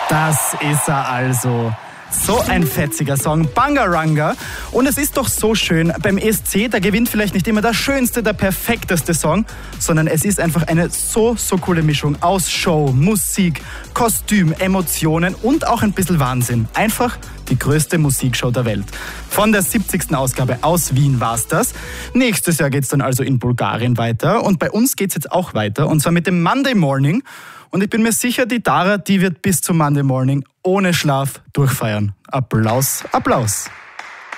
Das ist er also. So ein fetziger Song, Bangaranga. Und es ist doch so schön, beim ESC, da gewinnt vielleicht nicht immer der schönste, der perfekteste Song, sondern es ist einfach eine so coole Mischung aus Show, Musik, Kostüm, Emotionen und auch ein bisschen Wahnsinn. Einfach die größte Musikshow der Welt. Von der 70. Ausgabe aus Wien war's das. Nächstes Jahr geht's dann also in Bulgarien weiter und bei uns geht's jetzt auch weiter und zwar mit dem Monday Morning. Und ich bin mir sicher, die Dara, die wird bis zum Monday Morning ohne Schlaf durchfeiern. Applaus, Applaus.